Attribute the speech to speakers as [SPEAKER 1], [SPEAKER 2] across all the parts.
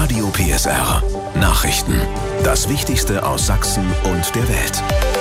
[SPEAKER 1] Radio PSR. Nachrichten. Das Wichtigste aus Sachsen und der Welt.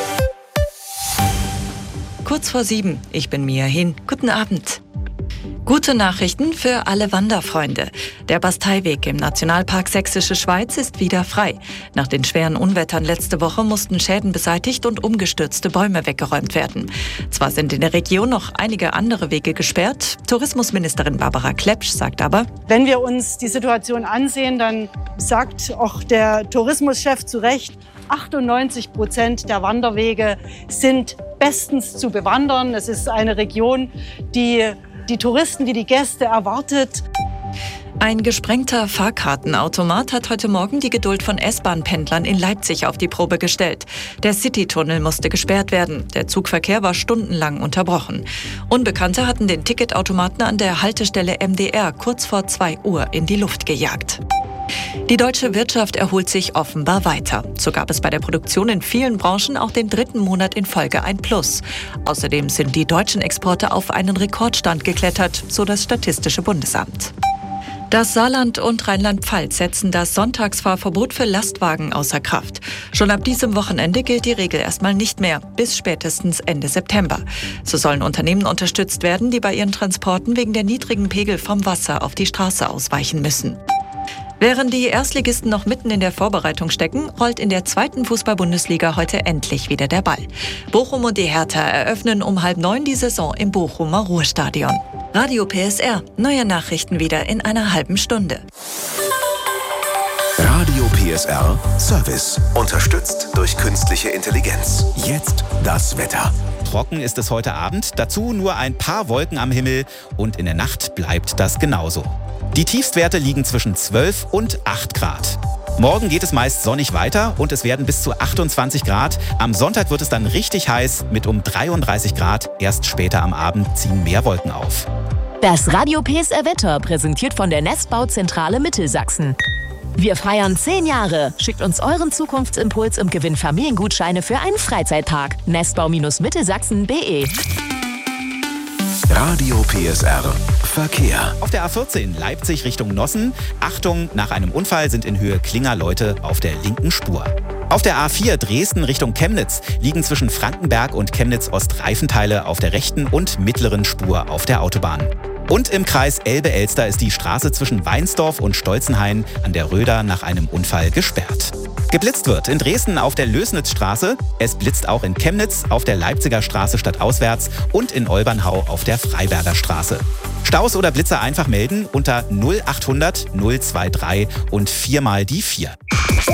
[SPEAKER 2] Kurz vor 7, ich bin Mia Hin. Guten Abend. Gute Nachrichten für alle Wanderfreunde. Der Basteiweg im Nationalpark Sächsische Schweiz ist wieder frei. Nach den schweren Unwettern letzte Woche mussten Schäden beseitigt und umgestürzte Bäume weggeräumt werden. Zwar sind in der Region noch einige andere Wege gesperrt. Tourismusministerin Barbara Klepsch sagt aber:
[SPEAKER 3] Wenn wir uns die Situation ansehen, dann sagt auch der Tourismuschef zu Recht, 98% der Wanderwege sind bestens zu bewandern. Es ist eine Region, die Touristen, die Gäste erwartet.
[SPEAKER 2] Ein gesprengter Fahrkartenautomat hat heute Morgen die Geduld von S-Bahn-Pendlern in Leipzig auf die Probe gestellt. Der Citytunnel musste gesperrt werden. Der Zugverkehr war stundenlang unterbrochen. Unbekannte hatten den Ticketautomaten an der Haltestelle MDR kurz vor 2 Uhr in die Luft gejagt. Die deutsche Wirtschaft erholt sich offenbar weiter. So gab es bei der Produktion in vielen Branchen auch den 3. Monat in Folge ein Plus. Außerdem sind die deutschen Exporte auf einen Rekordstand geklettert, so das Statistische Bundesamt. Das Saarland und Rheinland-Pfalz setzen das Sonntagsfahrverbot für Lastwagen außer Kraft. Schon ab diesem Wochenende gilt die Regel erstmal nicht mehr, bis spätestens Ende September. So sollen Unternehmen unterstützt werden, die bei ihren Transporten wegen der niedrigen Pegel vom Wasser auf die Straße ausweichen müssen. Während die Erstligisten noch mitten in der Vorbereitung stecken, rollt in der 2. Fußball-Bundesliga heute endlich wieder der Ball. Bochum und die Hertha eröffnen um 8:30 die Saison im Bochumer Ruhrstadion. Radio PSR, neue Nachrichten wieder in einer halben Stunde.
[SPEAKER 1] Radio PSR Service. Unterstützt durch künstliche Intelligenz. Jetzt das Wetter.
[SPEAKER 4] Trocken ist es heute Abend, dazu nur ein paar Wolken am Himmel und in der Nacht bleibt das genauso. Die Tiefstwerte liegen zwischen 12 und 8 Grad. Morgen geht es meist sonnig weiter und es werden bis zu 28 Grad. Am Sonntag wird es dann richtig heiß mit um 33 Grad. Erst später am Abend ziehen mehr Wolken auf.
[SPEAKER 5] Das Radio PSR Wetter präsentiert von der Nestbauzentrale Mittelsachsen. Wir feiern 10 Jahre. Schickt uns euren Zukunftsimpuls und gewinnt Familiengutscheine für einen Freizeittag. Nestbau-mittelsachsen.de.
[SPEAKER 1] Radio PSR Verkehr.
[SPEAKER 4] Auf der A14 Leipzig Richtung Nossen. Achtung, nach einem Unfall sind in Höhe Klinger Leute auf der linken Spur. Auf der A4 Dresden Richtung Chemnitz liegen zwischen Frankenberg und Chemnitz Ost Reifenteile auf der rechten und mittleren Spur auf der Autobahn. Und im Kreis Elbe-Elster ist die Straße zwischen Weinsdorf und Stolzenhain an der Röder nach einem Unfall gesperrt. Geblitzt wird in Dresden auf der Lößnitzstraße, es blitzt auch in Chemnitz auf der Leipziger Straße stadtauswärts und in Olbernhau auf der Freiberger Straße. Staus oder Blitzer einfach melden unter 0800 023 und 4 mal die 4.